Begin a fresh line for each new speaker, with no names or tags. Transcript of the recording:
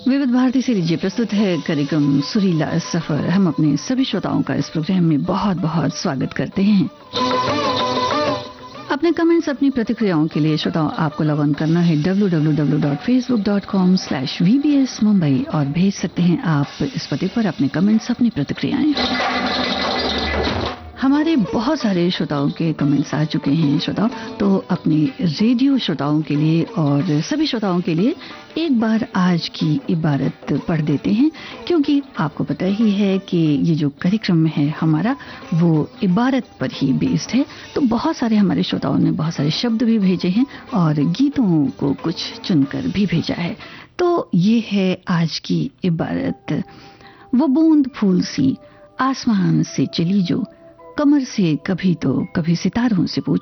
विविध भारती से लीजिए प्रस्तुत है कार्यक्रम सुरीला सफर। हम अपने सभी श्रोताओं का इस प्रोग्राम में बहुत बहुत स्वागत करते हैं। अपने कमेंट्स, अपनी प्रतिक्रियाओं के लिए श्रोताओं आपको लॉग ऑन करना है www.facebook.com/VBS मुंबई और भेज सकते हैं आप इस पते पर अपने कमेंट्स, अपनी प्रतिक्रियाएं। हमारे बहुत सारे श्रोताओं के कमेंट्स आ चुके हैं श्रोताओं, तो अपने रेडियो श्रोताओं के लिए और सभी श्रोताओं के लिए एक बार आज की इबारत पढ़ देते हैं, क्योंकि आपको पता ही है कि ये जो कार्यक्रम है हमारा वो इबारत पर ही बेस्ड है। तो बहुत सारे हमारे श्रोताओं ने बहुत सारे शब्द भी भेजे हैं और गीतों को कुछ चुनकर भी भेजा है। तो ये है आज की इबारत। वो बूंद फूल सी आसमान से चली जो, कमर से कभी तो कभी सितारों से पूछा।